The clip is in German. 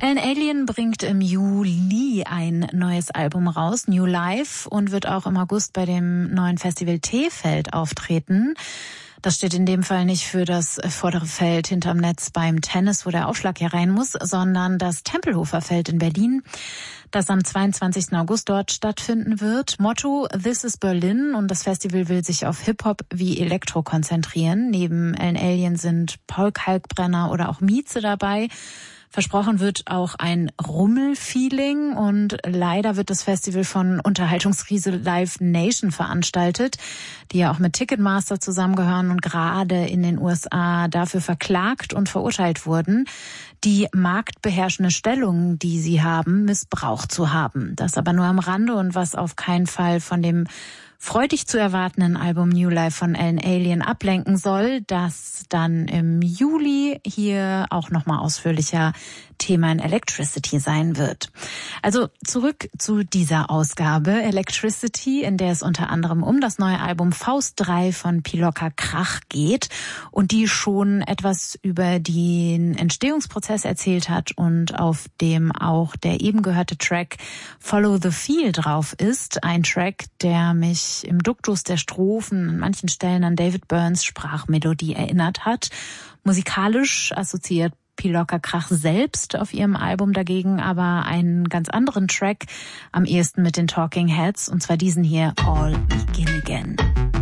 Alien bringt im Juli ein neues Album raus, New Life, und wird auch im August bei dem neuen Festival T-Feld auftreten. Das steht in dem Fall nicht für das vordere Feld hinterm Netz beim Tennis, wo der Aufschlag hier rein muss, sondern das Tempelhofer Feld in Berlin, das am 22. August dort stattfinden wird. Motto: This is Berlin, und das Festival will sich auf Hip-Hop wie Elektro konzentrieren. Neben Alien sind Paul Kalkbrenner oder auch Mieze dabei. Versprochen wird auch ein Rummel-Feeling, und leider wird das Festival von Unterhaltungsriese Live Nation veranstaltet, die ja auch mit Ticketmaster zusammengehören und gerade in den USA dafür verklagt und verurteilt wurden, die marktbeherrschende Stellung, die sie haben, missbraucht zu haben. Das aber nur am Rande, und was auf keinen Fall von dem freudig zu erwartenden Album New Life von Alien ablenken soll, das dann im Juli hier auch nochmal ausführlicher Thema in Electricity sein wird. Also zurück zu dieser Ausgabe Electricity, in der es unter anderem um das neue Album Faust 3 von Pilocka Krach geht und die schon etwas über den Entstehungsprozess erzählt hat und auf dem auch der eben gehörte Track Follow the Feel drauf ist. Ein Track, der mich im Duktus der Strophen an manchen Stellen an David Byrnes Sprachmelodie erinnert hat. Musikalisch assoziiert Pilocka Krach selbst auf ihrem Album dagegen aber einen ganz anderen Track, am ehesten mit den Talking Heads, und zwar diesen hier, All Begin Again.